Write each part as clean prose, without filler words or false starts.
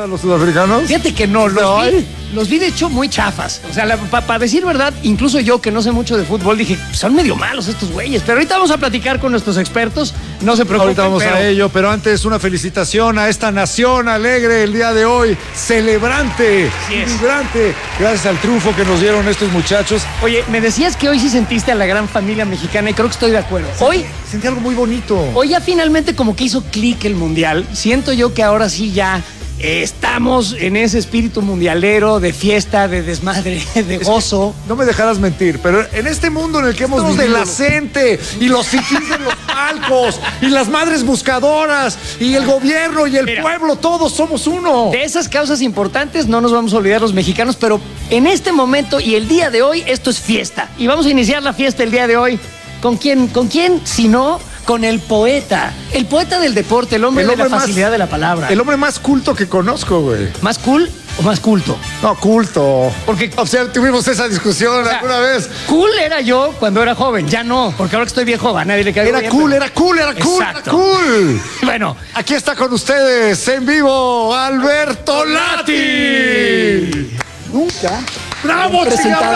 a los sudafricanos? Fíjate que no, los vi de hecho muy chafas. O sea, para decir verdad, incluso yo que no sé mucho de fútbol, dije, son medio malos estos güeyes. Pero ahorita vamos a platicar con nuestros expertos, no se preocupen. Ahorita vamos a ello, pero antes una felicitación a esta nación alegre el día de hoy, celebrante, vibrante, gracias al triunfo que nos dieron estos muchachos. Oye, me decías que hoy sí sentiste a la gran familia mexicana y creo que estoy de acuerdo. Hoy sentí algo muy bonito. Hoy ya finalmente como que hizo clic el mundial. Siento yo que ahora sí ya estamos en ese espíritu mundialero de fiesta, de desmadre, de gozo. No me dejarás mentir, pero en este mundo en el que hemos vivido de la gente y los fifís de los palcos y las madres buscadoras y el gobierno y el pueblo, todos somos uno. De esas causas importantes no nos vamos a olvidar los mexicanos, pero en este momento y el día de hoy esto es fiesta. Y vamos a iniciar la fiesta el día de hoy. ¿Con quién? ¿Con quién? Si no, con el poeta del deporte, el hombre de la facilidad de la palabra. El hombre más culto que conozco, güey. ¿Más cool o más culto? No, culto. Porque, o sea, tuvimos esa discusión alguna vez. Cool era yo cuando era joven, ya no, porque ahora que estoy viejo a nadie le cae bien. Era cool. Bueno, aquí está con ustedes en vivo Alberto Lati. Nunca. ¡Bravo, presentado.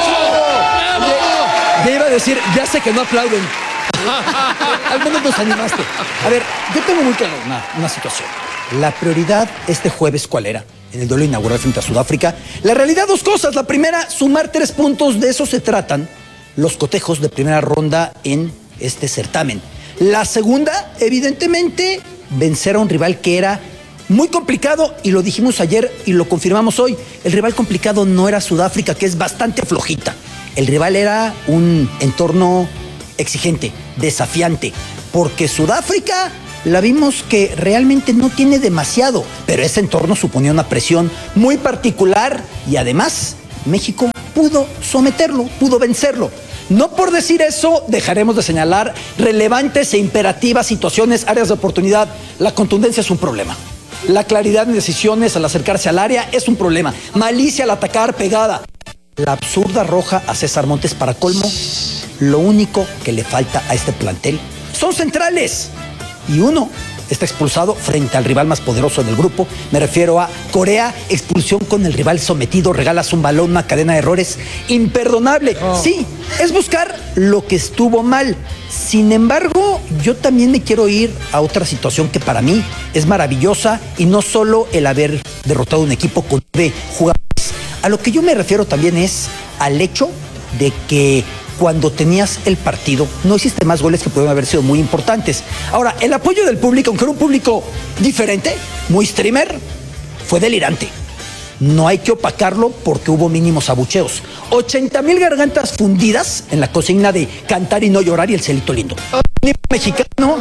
Ya iba a decir, ya sé que no aplauden. Al menos nos animaste. A ver, yo tengo muy claro una situación. La prioridad este jueves, ¿cuál era? En el duelo inaugural frente a Sudáfrica. La realidad, dos cosas. La primera, sumar 3 puntos. De eso se tratan los cotejos de primera ronda en este certamen. La segunda, evidentemente, vencer a un rival que era muy complicado, y lo dijimos ayer y lo confirmamos hoy. El rival complicado no era Sudáfrica, que es bastante flojita. El rival era un entorno exigente, desafiante, porque Sudáfrica la vimos que realmente no tiene demasiado, pero ese entorno suponía una presión muy particular y además México pudo someterlo, pudo vencerlo. No por decir eso dejaremos de señalar relevantes e imperativas situaciones, áreas de oportunidad. La contundencia es un problema. La claridad en decisiones al acercarse al área es un problema. Malicia al atacar pegada. La absurda roja a César Montes para colmo. Lo único que le falta a este plantel son centrales. Y uno está expulsado frente al rival más poderoso del grupo. Me refiero a Corea. Expulsión con el rival sometido. Regalas un balón, una cadena de errores imperdonable. Sí, es buscar lo que estuvo mal. Sin embargo, yo también me quiero ir a otra situación que para mí es maravillosa, y no solo el haber derrotado un equipo con 9 jugadores. A lo que yo me refiero también es al hecho de que cuando tenías el partido no hiciste más goles que pudieron haber sido muy importantes. Ahora, el apoyo del público, aunque era un público diferente, muy streamer, fue delirante. No hay que opacarlo porque hubo mínimos abucheos. 80,000 gargantas fundidas en la consigna de cantar y no llorar y el celito lindo. Mexicano.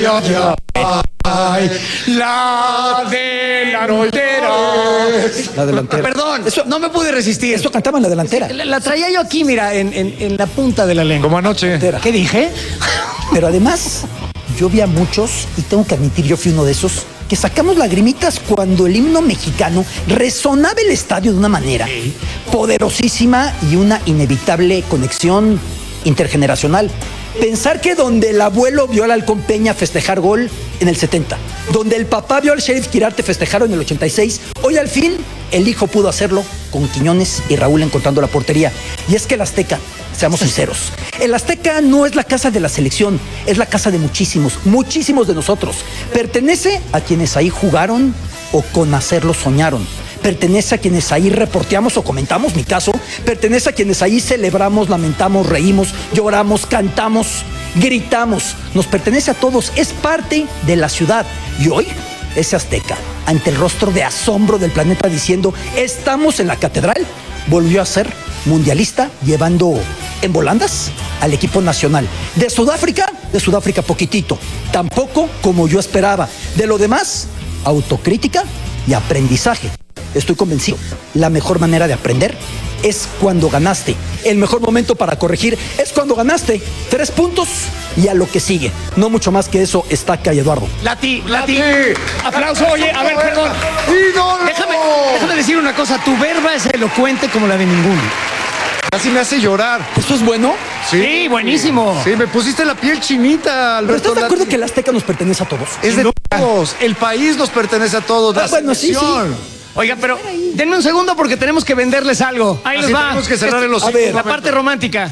Ay, la delantera. La delantera. Perdón, no me pude resistir. Eso cantaba en la delantera. La traía yo aquí, mira, en la punta de la lengua. Como anoche. ¿Qué dije? Pero además, yo vi a muchos, y tengo que admitir, yo fui uno de esos, que sacamos lagrimitas cuando el himno mexicano resonaba el estadio de una manera poderosísima y una inevitable conexión intergeneracional. Pensar que donde el abuelo vio al Halcón Peña festejar gol en el 70, donde el papá vio al Sheriff Quirarte festejar en el 86, hoy al fin el hijo pudo hacerlo con Quiñones y Raúl encontrando la portería. Y es que el Azteca, seamos sinceros, el Azteca no es la casa de la selección, es la casa de muchísimos de nosotros. Pertenece a quienes ahí jugaron o con hacerlo soñaron. Pertenece a quienes ahí reporteamos o comentamos, mi caso. Pertenece a quienes ahí celebramos, lamentamos, reímos, lloramos, cantamos, gritamos. Nos pertenece a todos, es parte de la ciudad. Y hoy, ese Azteca, ante el rostro de asombro del planeta diciendo, estamos en la catedral, volvió a ser mundialista, llevando en volandas al equipo nacional. De Sudáfrica poquitito. Tampoco como yo esperaba. De lo demás, autocrítica y aprendizaje. Estoy convencido, la mejor manera de aprender es cuando ganaste. El mejor momento para corregir es cuando ganaste. 3 puntos y a lo que sigue. No mucho más que eso, Estaca y Eduardo. Lati. Aplauso. Oye, a ver, perdón. ¡Ídolo! Déjame decir una cosa. Tu verba es elocuente como la de ninguno. Casi me hace llorar. ¿Esto es bueno? Sí, buenísimo. Sí, me pusiste la piel chinita, ¿Pero Alberto estás de acuerdo Lati. que el Azteca nos pertenece a todos? Es de todos. El país nos pertenece a todos. La bueno, sí, selección. Oiga, pero denme un segundo porque tenemos que venderles algo. Ahí Así les va. tenemos que cerrar el A hocico. ver, la parte romántica.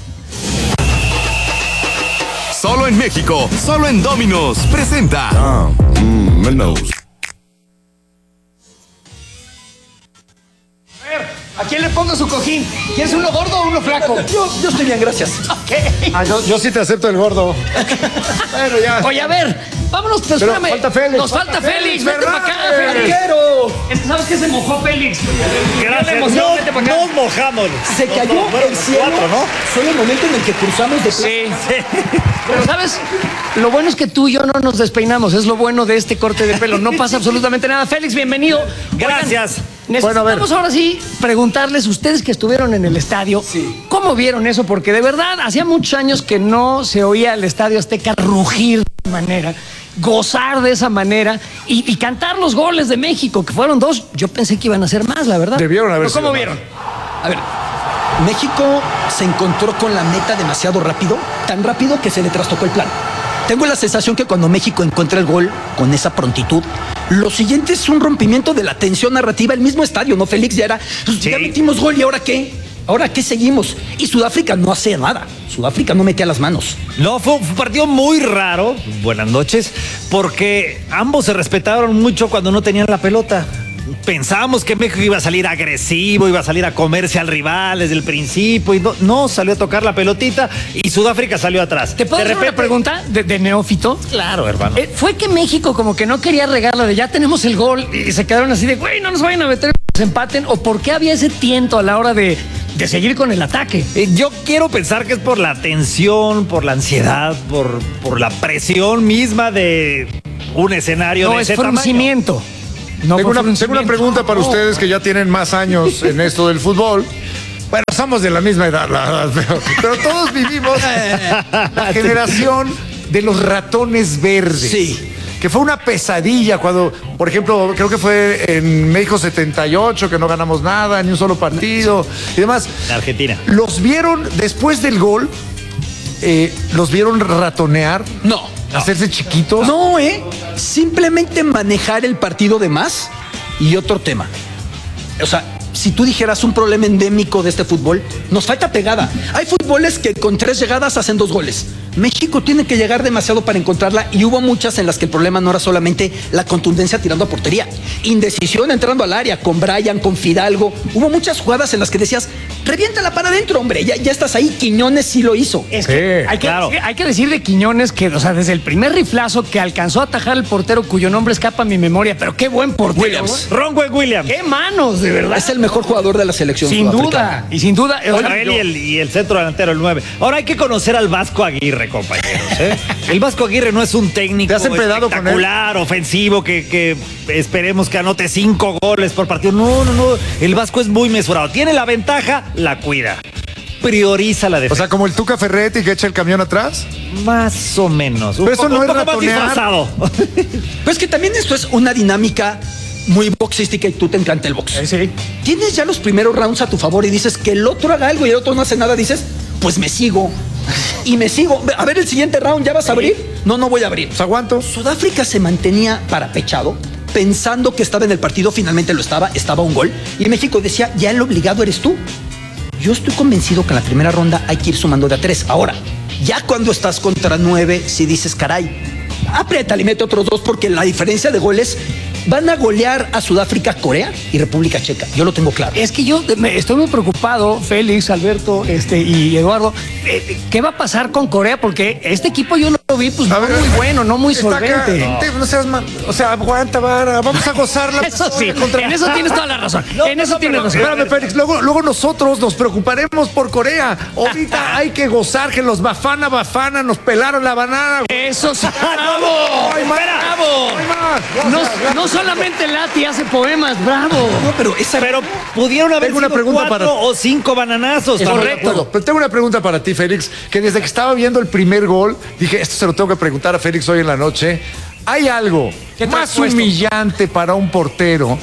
Solo en México, solo en Domino's presenta. ¿A quién le pongo su cojín? ¿Quieres uno gordo o uno flaco? Yo estoy bien, gracias. Yo sí te acepto el gordo. Bueno, ya. Oye, a ver, vámonos, pues, Pero espérame. falta Félix. Nos falta Félix, vete ¿verdad? para acá, Félix. ¿Sabes qué se mojó Félix? Gracias. Vete para acá. Nos mojamos. Se cayó el cielo. Cuatro, ¿no? Fue el momento en el que cruzamos de Sí. Pero, ¿sabes? Lo bueno es que tú y yo no nos despeinamos. Es lo bueno de este corte de pelo. No pasa absolutamente nada. Félix, bienvenido. Gracias. Necesitamos ahora sí preguntarles, ustedes que estuvieron en el estadio, ¿cómo vieron eso? Porque de verdad, hacía muchos años que no se oía el Estadio Azteca rugir de esa manera, gozar de esa manera y cantar los goles de México, que fueron 2. Yo pensé que iban a ser más, la verdad. Debieron haber ¿Pero ¿Cómo sido vieron? A ver, México se encontró con la meta demasiado rápido, tan rápido que se le trastocó el plan. Tengo la sensación que cuando México encuentra el gol con esa prontitud, lo siguiente es un rompimiento de la tensión narrativa. El mismo estadio, ¿no, Félix? Ya era, ya metimos gol, ¿y ahora qué? ¿Ahora qué seguimos? Y Sudáfrica no hace nada. Sudáfrica no metía las manos. No, fue un partido muy raro. Buenas noches. Porque ambos se respetaron mucho cuando no tenían la pelota. Pensábamos que México iba a salir agresivo, iba a salir a comerse al rival desde el principio y no salió a tocar la pelotita y Sudáfrica salió atrás. ¿Te puedo hacer una pregunta de neófito? Claro, hermano. ¿Fue que México como que no quería regarla de ya tenemos el gol y se quedaron así de, güey, no nos vayan a meter, nos empaten? ¿O por qué había ese tiento a la hora de seguir con el ataque? Yo quiero pensar que es por la tensión, por la ansiedad, por la presión misma de un escenario No, de es ese tamaño. fruncimiento. No Tengo fue una fruncimiento. pregunta para ustedes que ya tienen más años en esto del fútbol. Bueno, somos de la misma edad, pero todos vivimos la generación de los ratones verdes. Sí. Que fue una pesadilla cuando, por ejemplo, creo que fue en México 78, que no ganamos nada, ni un solo partido y demás. En Argentina. ¿Los vieron después del gol? ¿Los vieron ratonear? No. ¿Hacerse chiquitos? No, simplemente manejar el partido de más y otro tema. O sea, si tú dijeras un problema endémico de este fútbol, nos falta pegada. Hay fútboles que con 3 llegadas hacen 2 goles. México tiene que llegar demasiado para encontrarla y hubo muchas en las que el problema no era solamente la contundencia tirando a portería. Indecisión entrando al área con Brian, con Fidalgo. Hubo muchas jugadas en las que decías, reviéntala para adentro, hombre, ya estás ahí. Quiñones sí lo hizo. Es que hay que decir de Quiñones que, o sea, desde el primer riflazo que alcanzó a atajar el portero cuyo nombre escapa a mi memoria, pero qué buen portero. Williams. Ronwen Williams. Qué manos, de verdad. Es el mejor jugador de la selección Sin sudafricana. duda, y sin duda. o Bueno, sea, él y el centro delantero, el 9. Ahora hay que conocer al Vasco Aguirre, compañeros. El Vasco Aguirre no es un técnico ¿Te has empedado con él? espectacular, ofensivo, que esperemos que anote 5 goles por partido. No. El Vasco es muy mesurado. Tiene la ventaja, la cuida. Prioriza la O defensa. sea, como el Tuca Ferretti que echa el camión atrás. Más o menos. Pero eso no es un poco más ratonear. disfrazado. Pues que también esto es una dinámica muy boxística y tú te encanta el box. sí. Tienes ya los primeros rounds a tu favor y dices que el otro haga algo y el otro no hace nada, dices, pues me sigo. Y me sigo. A ver, el siguiente round, ¿ya vas a abrir? No voy a abrir. Pues aguanto. Sudáfrica se mantenía parapechado, pensando que estaba en el partido, finalmente lo estaba un gol. Y México decía, ya el obligado eres tú. Yo estoy convencido que en la primera ronda hay que ir sumando de a 3. Ahora, ya cuando estás contra 9, si dices, caray, aprieta y mete otros 2 porque la diferencia de goles van a golear a Sudáfrica, Corea y República Checa. Yo lo tengo claro. Es que yo estoy muy preocupado, Félix, Alberto, y Eduardo. ¿Qué va a pasar con Corea? Porque este equipo yo lo vi, pues, A no ver, muy bueno, no muy está acá. solvente. No seas o sea, aguanta, vara. Vamos a gozarla. Eso sí, en eso tienes toda la razón. En eso tienes razón. Espérame, Félix. Luego nosotros nos preocuparemos por Corea. Ahorita hay que gozar que los Bafana nos pelaron la banana. Eso sí, bravo. ¡Ay, más! ¡Bravo! ¡Ay, más! No solamente Lati hace poemas, bravo. No, pero esa... Pero pudieron haber Tengo una sido pregunta 4 para- o 5 bananazos. Es también. correcto. Pero tengo una pregunta para ti, Félix, que desde que estaba viendo el primer gol, dije, esto se lo tengo que preguntar a Félix hoy en la noche. ¿Hay algo ¿Qué te has más puesto? humillante para un portero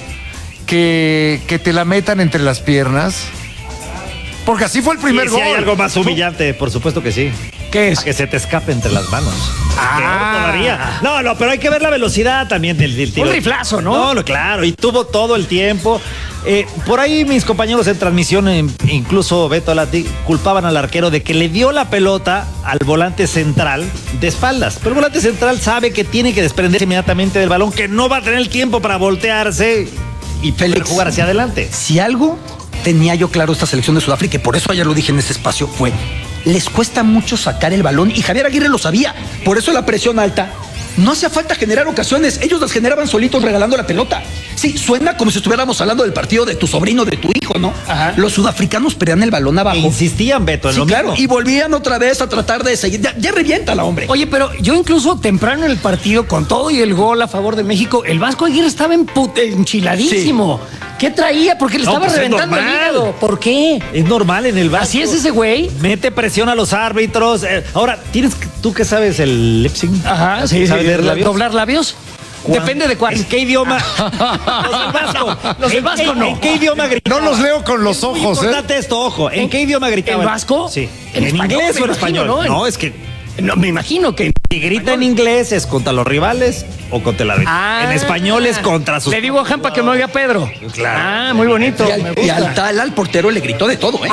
que te la metan entre las piernas? Porque así fue el primer Y gol. si hay algo más humillante, por supuesto que sí. ¿Qué es? Que se te escape entre las manos. Ah. Peor todavía. No, pero hay que ver la velocidad también del tiro. Un riflazo, ¿no? No, claro, y tuvo todo el tiempo. Por ahí mis compañeros en transmisión, incluso Beto Lati, culpaban al arquero de que le dio la pelota al volante central de espaldas. Pero el volante central sabe que tiene que desprenderse inmediatamente del balón, que no va a tener el tiempo para voltearse y poder jugar hacia adelante. Si algo tenía yo claro esta selección de Sudáfrica, y por eso ayer lo dije en este espacio, fue: les cuesta mucho sacar el balón, y Javier Aguirre lo sabía. Por eso la presión alta. No hacía falta generar ocasiones, ellos las generaban solitos regalando la pelota. Sí, suena como si estuviéramos hablando del partido de tu sobrino, de tu hijo, ¿no? Ajá. Los sudafricanos perdían el balón abajo. E insistían, Beto, en Sí, lo claro, mismo. y volvían otra vez a tratar de seguir. Ya reviéntala, hombre. Oye, pero yo incluso temprano en el partido, con todo y el gol a favor de México, el Vasco Aguirre estaba enchiladísimo. ¿Qué traía? Porque le No, estaba pues es reventando el normal. hígado. ¿Por qué? Es normal en el Vasco. Así es ese güey. Mete presión a los árbitros. Ahora, tú que sabes el lip sync. Ajá, sí, ¿Sabes leer labios? ¿Doblar labios? Depende de cuál. ¿En qué idioma? Los del Vasco. Los del Vasco no. ¿En qué idioma gritaba? No los leo con los ojos, Muy importante esto, ojo. ¿En qué idioma gritaba? ¿El vasco? Sí. ¿En ¿En español? inglés Me o en imagino, español? ¿no? No, es que No, me imagino que. si grita en inglés es contra los rivales o contra el árbitro. En español es contra sus... Le digo a Jampa que me oiga Pedro. Claro. Ah, muy bonito. Y al Tala, al portero, le gritó de todo, ¿eh?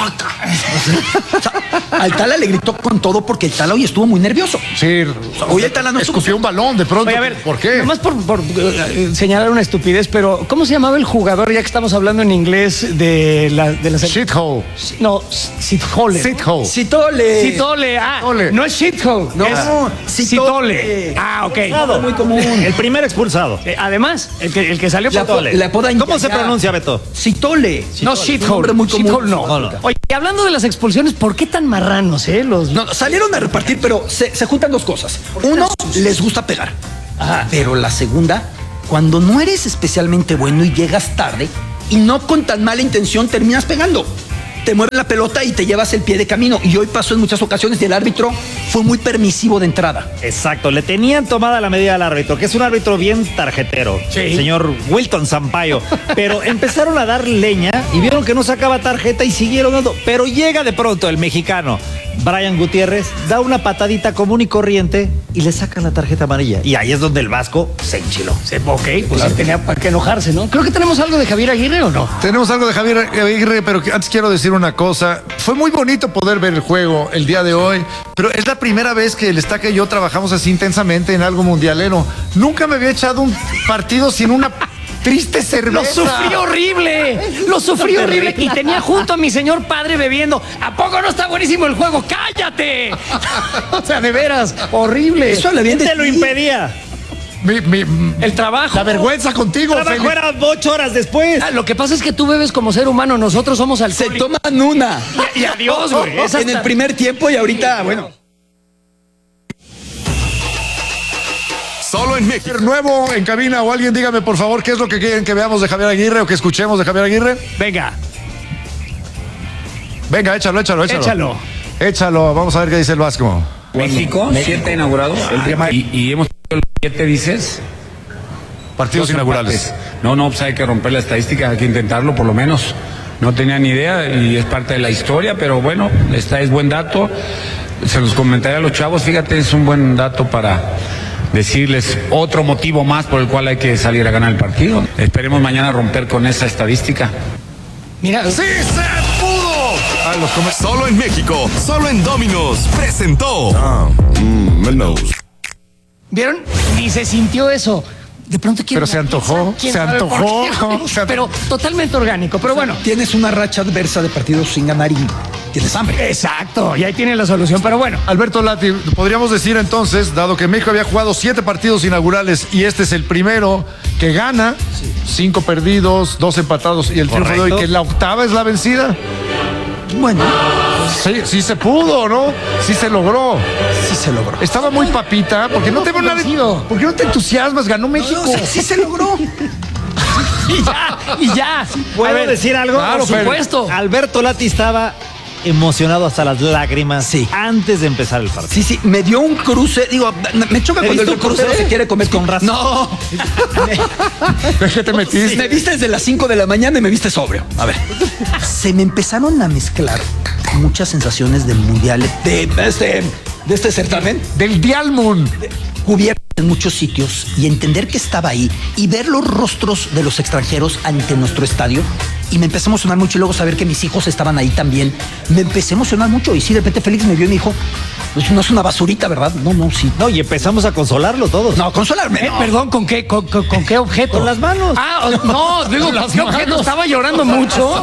O sea, al Tala le gritó con todo porque el Tala hoy estuvo muy nervioso. Sí, Hoy el Tala no estuvo. escupió un balón de pronto. Oye, a ver, ¿Por qué? Nomás por señalar una estupidez, pero ¿cómo se llamaba el jugador, ya que estamos hablando en inglés, de la Shithole. No, Sithole. Shithole. Citole. Citole, Citole. no es shithole, No, es Citole. Ah, ok. Muy común. El primer expulsado. Además, el que salió fue Citole. Le apodan ¿Cómo se ya. pronuncia, Beto? Citole. No, Un shithole. nombre muy común. Shithole no. No, no. Oye, hablando de las expulsiones, ¿por qué tan marranos, los No, salieron a repartir, pero se juntan dos cosas. Uno, les gusta pegar. Pero la segunda, cuando no eres especialmente bueno y llegas tarde y no con tan mala intención terminas pegando. Te mueven la pelota y te llevas el pie de camino. Y hoy pasó en muchas ocasiones y el árbitro fue muy permisivo de entrada. Exacto, le tenían tomada la medida al árbitro, que es un árbitro bien tarjetero, Sí. el señor Wilton Sampaio. Pero empezaron a dar leña y vieron que no sacaba tarjeta y siguieron dando. Pero llega de pronto el mexicano, Brian Gutiérrez, da una patadita común y corriente y le sacan la tarjeta amarilla. Y ahí es donde el Vasco se enchiló. Ok, pues sí tenía para qué enojarse, ¿no? Creo que tenemos algo de Javier Aguirre, ¿o no? Tenemos algo de Javier Aguirre, pero antes quiero decir una cosa. Fue muy bonito poder ver el juego el día de hoy, pero es la primera vez que el Estaca y yo trabajamos así intensamente en algo mundialero. Nunca me había echado un partido sin una triste cerveza. ¡Lo sufrí horrible! ¡Lo sufrí horrible! Y tenía junto a mi señor padre bebiendo. ¿A poco no está buenísimo el juego? ¡Cállate! O sea, de veras, horrible. Eso le viene ¿Quién te lo impedía? El trabajo. La vergüenza contigo, Trabajo Félix. era 8 horas después. Lo que pasa es que tú bebes como ser humano, nosotros somos Se alcohólicos. toman una. Y adiós, güey. Es En hasta- el primer tiempo y ahorita, bueno. Solo en México. Nuevo en cabina o alguien dígame por favor qué es lo que quieren que veamos de Javier Aguirre o que escuchemos de Javier Aguirre. Venga, Venga, échalo. échalo. Échalo, vamos a ver qué dice el Vasco. México, 7 inaugurado. Y hemos tenido 7, dices. Partidos Dos inaugurales. empates. No, pues hay que romper la estadística, hay que intentarlo por lo menos. No tenía ni idea y es parte de la historia, pero bueno, es buen dato. Se los comentaré a los chavos, fíjate, es un buen dato para decirles otro motivo más por el cual hay que salir a ganar el partido. Esperemos mañana romper con esa estadística. Mira, ¡Sí se pudo! Ah, los come- Solo en México. Solo en Domino's. Presentó. ¿vieron? Ni se sintió eso. De pronto, ¿quién Pero se antojó, ¿Quién se sabe por antojó. qué? Pero totalmente orgánico. Pero bueno, Tienes una racha adversa de partidos sin ganar y tienes hambre. exacto. Y ahí tiene la solución. Pero bueno, Alberto Lati, podríamos decir entonces, dado que México había jugado 7 partidos inaugurales y este es el primero que gana, 5 perdidos, 2 empatados y el triunfo de hoy, Correcto. que la octava es la vencida. Bueno, Sí se pudo, ¿no? Sí se logró. sí se logró. Estaba muy papita, porque no te veo nada. convencido. ¿Por qué no te entusiasmas? Ganó México. Sí se logró. y ya. ¿Puedo A ver, decir algo? claro, por supuesto. Alberto Lati estaba emocionado hasta las lágrimas Sí. antes de empezar el partido. Sí, me dio un cruce. Digo, me choca cuando el visto un reportero cruce? se quiere comer Con razón. No. ¿Es que te metiste? Me viste desde las 5 de la mañana y me viste sobrio. A ver. Se me empezaron a mezclar muchas sensaciones del mundial, de este certamen, Del Dialmund. cubierto en muchos sitios, y entender que estaba ahí y ver los rostros de los extranjeros ante nuestro estadio. Y me empecé a emocionar mucho, y luego saber que mis hijos estaban ahí también. Me empecé a emocionar mucho. Y sí, de repente Félix me vio y me dijo, pues no es una basurita, ¿verdad? No, sí. No, y empezamos a consolarlo todos. No, consolarme. no. Perdón, ¿con qué objeto? Con las manos. Ah, no, digo, ¿qué objeto? Estaba llorando mucho.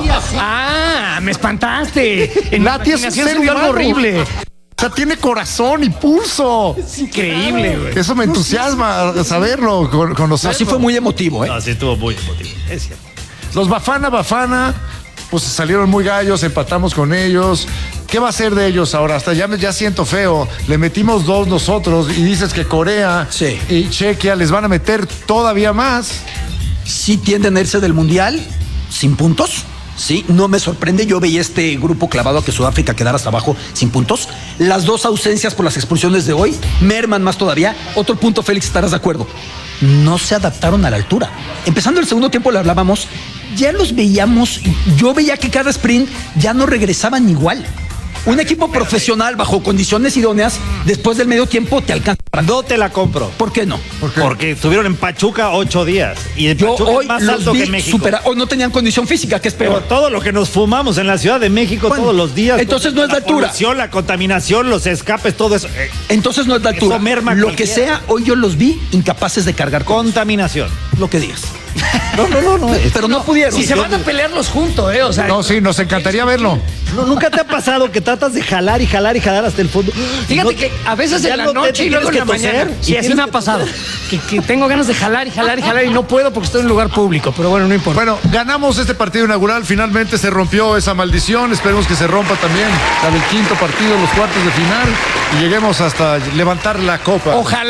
Ah, me espantaste. En Nati es un imaginación ser se vio algo humano. horrible. O sea, tiene corazón y pulso. Es increíble, güey. Eso me entusiasma saberlo, conocerlo. Así fue muy emotivo, ¿eh? No, sí estuvo muy emotivo. Es cierto. Los Bafana, pues salieron muy gallos, empatamos con ellos. ¿Qué va a ser de ellos ahora? Hasta ya siento feo. Le metimos 2 nosotros y dices que Corea Sí. y Chequia les van a meter todavía más. Sí tienden a irse del mundial sin puntos. Sí, no me sorprende. Yo veía este grupo clavado a que Sudáfrica quedara hasta abajo sin puntos. Las 2 ausencias por las expulsiones de hoy merman más todavía. Otro punto, Félix, estarás de acuerdo. No se adaptaron a la altura. Empezando el segundo tiempo, le hablábamos, ya los veíamos. Yo veía que cada sprint ya no regresaban igual. Un equipo profesional bajo condiciones idóneas, después del medio tiempo te alcanza. No te la compro. ¿Por qué no? Porque estuvieron en Pachuca 8 días. Y en Yo Pachuca hoy es más los alto vi que México. hoy no tenían condición física, que es Pero peor. todo lo que nos fumamos en la Ciudad de México Bueno, todos los días. entonces no es la altura. polución, la contaminación, los escapes, todo eso. Entonces no es la Eso altura. merma Lo que cualquiera. sea, hoy yo los vi incapaces de cargar con Contaminación. lo que digas. No. Pero no pudieron. Si se van a pelearlos juntos, ¿eh? O sea, No, sí, nos encantaría verlo. ¿Nunca te ha pasado que tratas de jalar y jalar y jalar hasta el fondo? fíjate No- que a veces ya en la no te noche y luego en tienes la que toser, mañana. y Sí, así tienes me ha que pasado. Que tengo ganas de jalar y no puedo porque estoy en un lugar público. Pero bueno, no importa. Bueno, ganamos este partido inaugural. Finalmente se rompió esa maldición. Esperemos que se rompa también la del quinto partido, los cuartos de final. Y lleguemos hasta levantar la copa.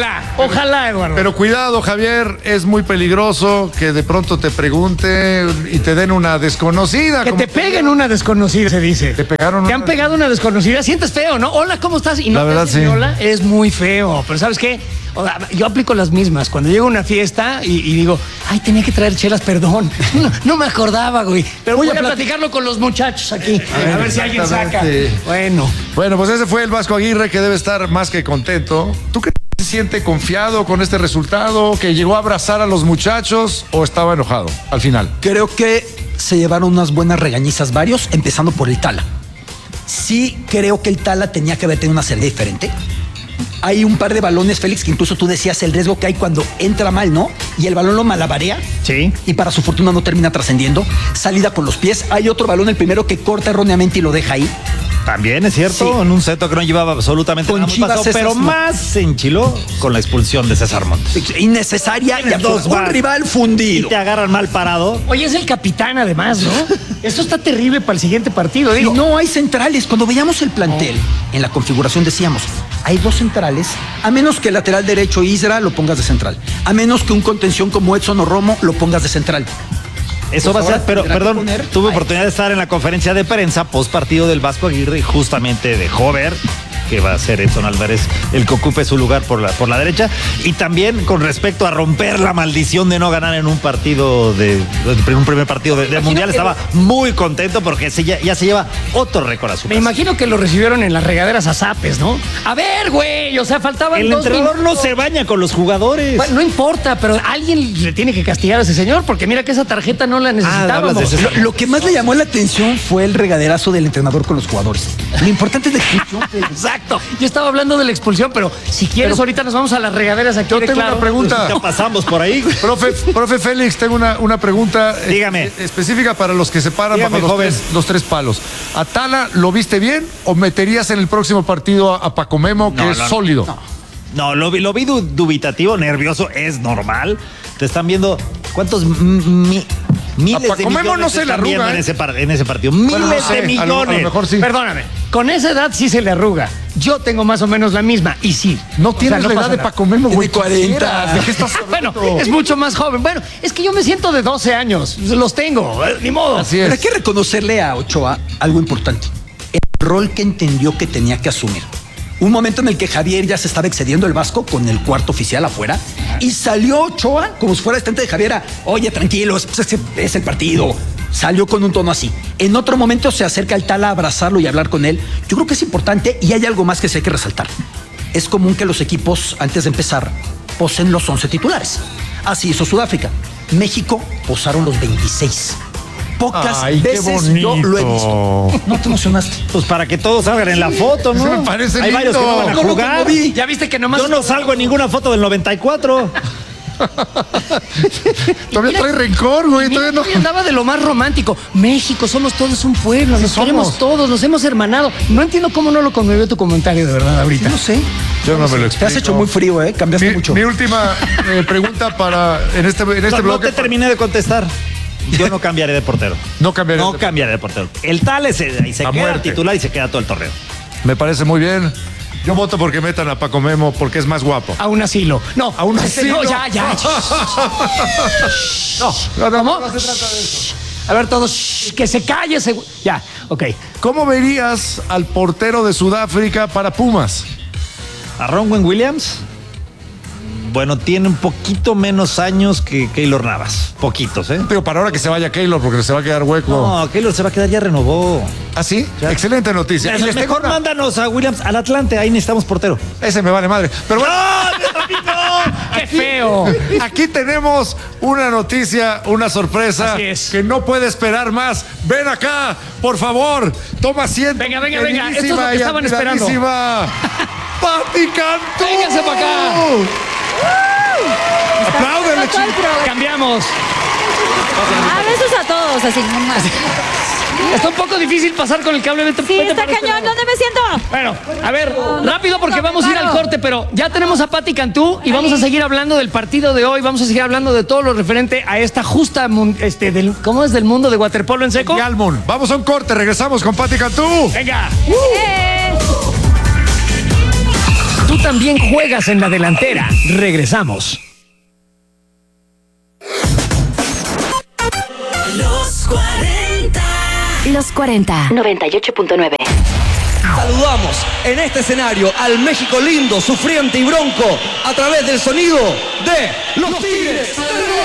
Ojalá, Eduardo. Pero cuidado, Javier, es muy peligroso que de pronto te pregunte y te den una desconocida. Que como- te peguen una desconocida, se dice. Te pegaron Te una- han pegado una desconocida. Sientes feo, ¿no? Hola, ¿cómo estás? Y no La te verdad, dicen sí. hola. Es muy feo. Pero ¿sabes qué? O sea, yo aplico las mismas. Cuando llego a una fiesta y digo, ay, tenía que traer chelas, perdón. No me acordaba, güey. Pero voy a platicarlo con los muchachos aquí. A ver si alguien saca. exactamente. Bueno. Bueno, pues ese fue el Vasco Aguirre, que debe estar más que contento. ¿Tú crees que se siente confiado con este resultado? ¿Que llegó a abrazar a los muchachos o estaba enojado al final? Creo que se llevaron unas buenas regañizas varios, empezando por el Tala. Sí creo que el Tala tenía que haber tenido una salida diferente. Hay un par de balones, Félix, que incluso tú decías el riesgo que hay cuando entra mal, ¿no? Y el balón lo malabarea. Sí. Y para su fortuna no termina trascendiendo. Salida con los pies. Hay otro balón, el primero, que corta erróneamente y lo deja ahí. También es cierto, Sí. en un seto que no llevaba absolutamente Con nada muy Chivas pasado, esas pero no. más se enchiló con la expulsión de César Montes. Innecesaria y Tienes dos absurda. Un más. rival Y fundido. te agarran mal parado. Oye, es el capitán además, ¿no? Esto está terrible para el siguiente partido. Y Digo, no hay centrales. Cuando veíamos el plantel, en la configuración decíamos, hay 2 centrales, a menos que el lateral derecho Isra lo pongas de central. A menos que un contención como Edson o Romo lo pongas de central. Eso Pues va a ser, ahora pero tendrá que perdón, poner tuve a- oportunidad de estar en la conferencia de prensa post partido del Vasco Aguirre y justamente dejó ver que va a ser Edson Álvarez el que ocupe su lugar por la derecha, y también con respecto a romper la maldición de no ganar en un partido en un primer partido del Mundial, que- estaba muy contento porque ya se lleva otro récord a su me casa. imagino que lo recibieron en las regaderas a zapes, ¿no? A ver, güey, o sea, faltaban El 2 entrenador no minutos. se baña con los jugadores. Bueno, no importa, pero alguien le tiene que castigar a ese señor porque mira que esa tarjeta no la hablas necesitábamos. de César. Lo que más le llamó la atención fue el regaderazo del entrenador con los jugadores. Lo importante es la expulsión. Exacto. Yo estaba hablando de la expulsión, pero si quieres, ahorita nos vamos a las regaderas aquí. Yo tengo una pregunta. Ya pasamos por ahí. Profe Félix, tengo una pregunta Dígame. específica para los que se paran Dígame, bajo joven. los tres palos. ¿A Tala lo viste bien o meterías en el próximo partido a Paco Memo, que No, es no, sólido? No, lo vi dubitativo, nervioso, es normal. Te están viendo cuántos miles A Paco de Memo millones no se te la están viendo arruga, en ese partido. Miles Bueno, no sé, de millones. a lo mejor sí. Perdóname, con esa edad sí se le arruga. Yo tengo más o menos la misma y sí. No O sea, tienes la edad pasa de nada. Paco Memo, güey. Tiene 40. ¿De qué estás Bueno, hablando? es mucho más joven. Bueno, es que yo me siento de 12 años. Los tengo, ni modo. Así Pero hay es. que reconocerle a Ochoa algo importante. El rol que entendió que tenía que asumir. Un momento en el que Javier ya se estaba excediendo el Vasco con el cuarto oficial afuera y salió Ochoa como si fuera asistente de Javier. Oye, tranquilos, pues es el partido. Salió con un tono así. En otro momento se acerca el Tala a abrazarlo y hablar con él. Yo creo que es importante y hay algo más que sí hay que resaltar. Es común que los equipos, antes de empezar, posen los 11 titulares. Así hizo Sudáfrica. México posaron los 26. Pocas Ay, qué veces yo lo he visto. ¿No te emocionaste? Pues para que todos salgan en la foto, ¿no? Eso me parece Hay varios lindo. que no van a No lo jugar. conmoví. Ya viste que nomás. Yo no salgo en ninguna foto del 94. Todavía trae rencor, güey. Mira, Todavía no. andaba de lo más romántico. México, somos todos un pueblo, nos somos. queremos todos, nos hemos hermanado. No entiendo cómo no lo conmovió tu comentario, de verdad, ahorita. No sé. Yo no me lo Te explico. has hecho muy frío, ¿eh? Cambiaste mucho. Mi última pregunta para en este No bloque. te terminé de contestar. Yo no cambiaré de portero. No cambiaré. No cambiaré de portero. El tal es ahí se A queda muerte. titular y se queda todo el torneo. Me parece muy bien. Yo voto porque metan a Paco Memo porque es más guapo. A un asilo. No, A un asilo. No, ya. ¿Cómo? A ver, todos, que se calle. Ya, ok. ¿Cómo verías al portero de Sudáfrica para Pumas? A Ronwen Williams, bueno, tiene un poquito menos años que Keylor Navas. Poquitos, ¿eh? Digo, para ahora que se vaya Keylor porque se va a quedar hueco. No, Keylor se va a quedar, ya renovó. ¿Ah, sí? Ya. Excelente noticia. Y les tengo Mejor una- mándanos a Williams al Atlante, ahí necesitamos portero. Ese me vale madre. Pero bueno, ¡Qué feo! aquí tenemos una noticia, una sorpresa Así es. que no puede esperar más. Ven acá, por favor. Toma asiento. Venga. Esto es lo queridísima que y estaban esperando. admiradísima Pati Cantú. Vénganse para acá. Apláudenle, Todo el programa. Cambiamos. A besos a todos, así. Está un poco difícil pasar con el cable. Vete Sí, está para este cañón. lado. ¿Dónde me siento? Bueno, a ver, rápido porque vamos a ir al corte, pero ya tenemos a Pati Cantú y vamos a seguir hablando del partido de hoy, vamos a seguir hablando de todo lo referente a esta justa, ¿cómo es del mundo de waterpolo en seco? Y Almond. Vamos a un corte, regresamos con Pati Cantú. Venga. Tú también juegas en la delantera. Regresamos. Los 40. 98.9. Saludamos en este escenario al México lindo, sufriente y bronco a través del sonido de los Tigres.